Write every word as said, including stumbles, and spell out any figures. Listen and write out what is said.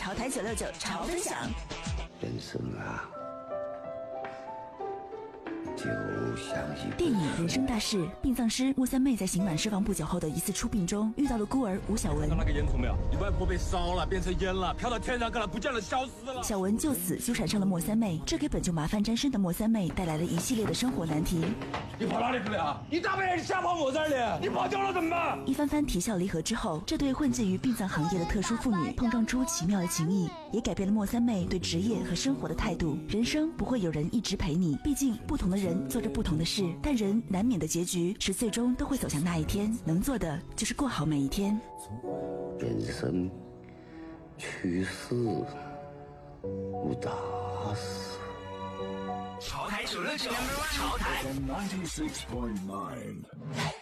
潮台九六九潮分享。 人生啊，就像一电影《人生大事》，殡葬师莫三妹在刑满释放不久后的一次出殡中，遇到了孤儿吴小文。 看到那个烟囱没有？你外婆被烧了，变成烟了，飘到天上去了，不见了，消失了。 小文就此纠缠上了莫三妹，这给本就麻烦沾身的莫三妹带来了一系列的生活难题。 你跑哪里去了？你大半夜瞎跑我这里，你跑丢了怎么办？ 一番番啼笑离合之后，这对混迹于殡葬行业的特殊妇女碰撞出奇妙的情谊，也改变了莫三妹对职业和生活的态度。人生不会有人一直陪你，毕竟不同的人做着不同的事，但人难免的结局是最终都会走向那一天，能做的就是过好每一天。 人生去世无大事。 潮台九六九，潮台。 ninety-six point nine